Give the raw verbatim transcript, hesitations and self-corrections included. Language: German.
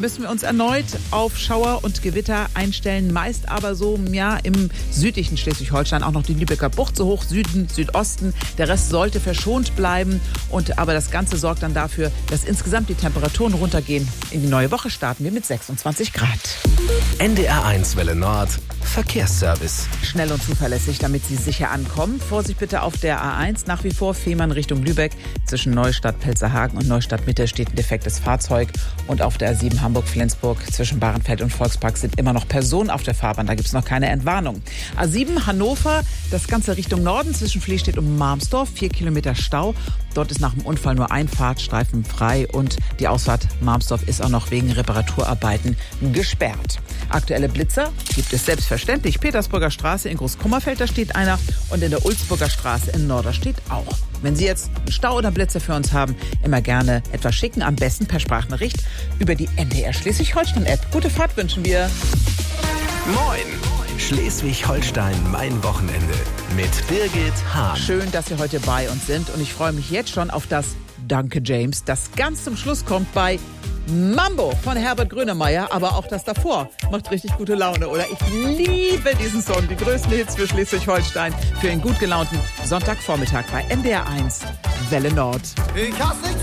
müssen wir uns erneut auf Schauer und Gewitter einstellen. Meist aber so, ja, im südlichen Schleswig-Holstein auch noch die Lübecker Bucht, so hoch Süden, Südosten. Der Rest sollte verschont bleiben. Und aber das Ganze sorgt dann dafür, dass insgesamt die Temperaturen runtergehen. In die neue Woche starten wir mit sechsundzwanzig Grad. N D R eins Welle Nord. Verkehrsservice. Schnell und zuverlässig, damit Sie sicher ankommen. Vorsicht bitte auf der A eins. Nach wie vor Fehmarn Richtung Lübeck. Zwischen Neustadt, Pelzerhagen und Neustadt Mitte steht ein defektes Fahrzeug. Und auf der A sieben Hamburg-Flensburg zwischen Bahrenfeld und Volkspark sind immer noch Personen auf der Fahrbahn. Da gibt es noch keine Entwarnung. A sieben Hannover, das Ganze Richtung Norden zwischen Flehstedt und Marmsdorf. Vier Kilometer Stau. Dort ist nach dem Unfall nur ein Fahrtstreifen frei. Und die Ausfahrt Marmsdorf ist auch noch wegen Reparaturarbeiten gesperrt. Aktuelle Blitzer gibt es selbstverständlich. Petersburger Straße in Großkummerfeld, da steht einer. Und in der Ulzburger Straße in Norderstedt auch. Wenn Sie jetzt einen Stau oder Blitzer für uns haben, immer gerne etwas schicken. Am besten per Sprachnachricht über die N D R Schleswig-Holstein-App. Gute Fahrt wünschen wir. Moin! Schleswig-Holstein, mein Wochenende. Mit Birgit Hahn. Schön, dass Sie heute bei uns sind. Und ich freue mich jetzt schon auf das Danke, James, das ganz zum Schluss kommt bei Mambo von Herbert Grönemeyer, aber auch das davor macht richtig gute Laune, oder? Ich liebe diesen Song, die größten Hits für Schleswig-Holstein, für einen gut gelaunten Sonntagvormittag bei N D R eins Welle Nord. Ich hasse nichts